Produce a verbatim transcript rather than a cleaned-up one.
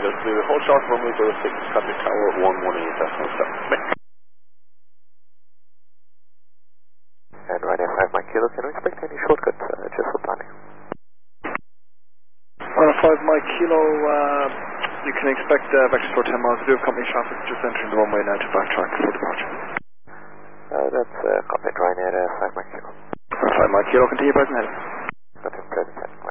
Eagles two, hold short runway zero six, contact tower one one eight, that's no stop. And Ryanair five Mike Kilo, can we expect any shortcuts uh, just for planning? Ryanair five Mike Kilo, uh, you can expect uh, vector store ten miles. We do have company traffic just entering the runway now to backtrack for departure. Uh, that's uh, contact Ryanair uh, five Mike Kilo. five Mike Kilo, continue present heading. Nothing present heading.